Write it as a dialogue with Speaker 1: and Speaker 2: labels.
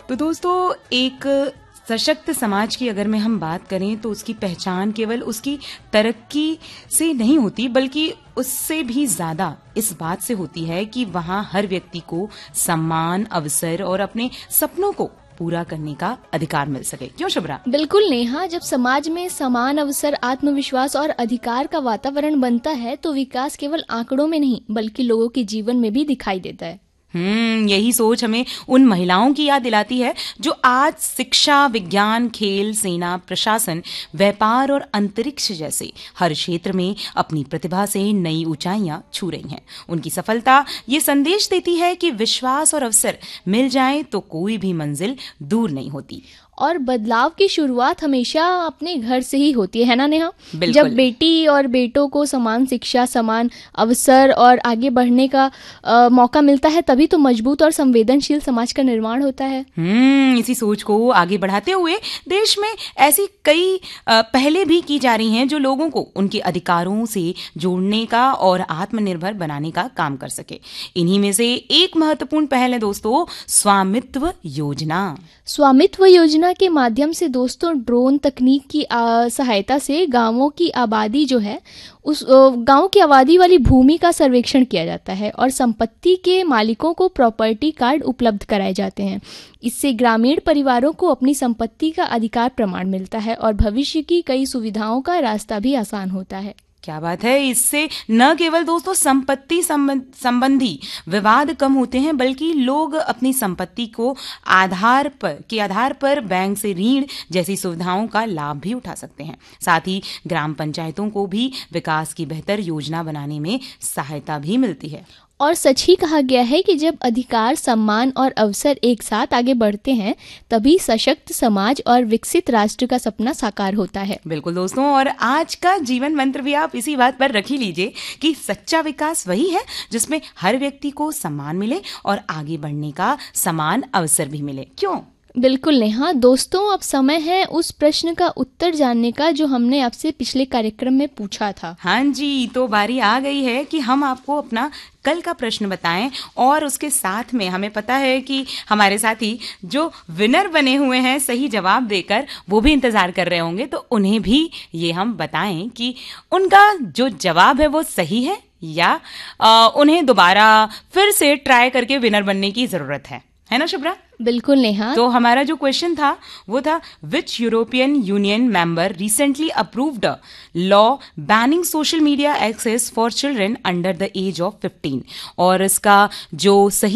Speaker 1: तो दोस्तों, एक सशक्त समाज की अगर मैं हम बात करें तो उसकी पहचान केवल उसकी तरक्की से नहीं होती, बल्कि उससे भी ज्यादा इस बात से होती है कि वहां हर व्यक्ति को सम्मान, अवसर और अपने सपनों को पूरा करने का अधिकार मिल सके। क्यों शुभ्रा?
Speaker 2: बिल्कुल नेहा, जब समाज में समान अवसर, आत्मविश्वास और अधिकार का वातावरण बनता है तो विकास केवल आंकड़ों में नहीं बल्कि लोगों के जीवन में भी दिखाई देता है।
Speaker 1: यही सोच हमें उन महिलाओं की याद दिलाती है जो आज शिक्षा, विज्ञान, खेल, सेना, प्रशासन, व्यापार और अंतरिक्ष जैसे हर क्षेत्र में अपनी प्रतिभा से नई ऊंचाइयां छू रही हैं। उनकी सफलता ये संदेश देती है कि विश्वास और अवसर मिल जाएं तो कोई भी मंजिल दूर नहीं होती।
Speaker 2: और बदलाव की शुरुआत हमेशा अपने घर से ही होती है ना नेहा?
Speaker 1: बिल्कुल।
Speaker 2: जब बेटी और बेटों को समान शिक्षा, समान अवसर और आगे बढ़ने का मौका मिलता है, तभी तो मजबूत और संवेदनशील समाज का निर्माण होता है।
Speaker 1: इसी सोच को आगे बढ़ाते हुए देश में ऐसी कई पहले भी की जा रही हैं जो लोगों को उनके अधिकारों से जोड़ने का और आत्मनिर्भर बनाने का काम कर सके। इन्हीं में से एक महत्वपूर्ण पहल है दोस्तों, स्वामित्व योजना।
Speaker 2: स्वामित्व योजना के माध्यम से दोस्तों ड्रोन तकनीक की सहायता से गांवों की आबादी जो है उस गांव की आबादी वाली भूमि का सर्वेक्षण किया जाता है और संपत्ति के मालिकों को प्रॉपर्टी कार्ड उपलब्ध कराए जाते हैं। इससे ग्रामीण परिवारों को अपनी संपत्ति का अधिकार प्रमाण मिलता है और भविष्य की कई सुविधाओं का रास्ता भी आसान होता है।
Speaker 1: क्या बात है! इससे न केवल दोस्तों संपत्ति संबंधी विवाद कम होते हैं, बल्कि लोग अपनी संपत्ति को आधार पर बैंक से ऋण जैसी सुविधाओं का लाभ भी उठा सकते हैं। साथ ही ग्राम पंचायतों को भी विकास की बेहतर योजना बनाने में सहायता भी मिलती है।
Speaker 2: और सच ही कहा गया है कि जब अधिकार, सम्मान और अवसर एक साथ आगे बढ़ते हैं तभी सशक्त समाज और विकसित राष्ट्र का सपना साकार होता है।
Speaker 1: बिल्कुल दोस्तों, और आज का जीवन मंत्र भी आप इसी बात पर रख ही लीजिए कि सच्चा विकास वही है जिसमें हर व्यक्ति को सम्मान मिले और आगे बढ़ने का समान अवसर भी मिले। क्यों?
Speaker 2: बिल्कुल नेहा। दोस्तों, अब समय है उस प्रश्न का उत्तर जानने का जो हमने आपसे पिछले कार्यक्रम में पूछा था।
Speaker 1: हाँ जी, तो बारी आ गई है कि हम आपको अपना कल का प्रश्न बताएं, और उसके साथ में हमें पता है कि हमारे साथी जो विनर बने हुए हैं सही जवाब देकर, वो भी इंतजार कर रहे होंगे, तो उन्हें भी ये हम बताएं कि उनका जो जवाब है वो सही है या उन्हें दोबारा फिर से ट्राई करके विनर बनने की जरूरत है ना शुभ्रा?
Speaker 2: बिल्कुल नेहा।
Speaker 1: तो हमारा जो क्वेश्चन था वो था, विच European union member recently approved a law banning social media access for children under the age of 15? और इसका जो सही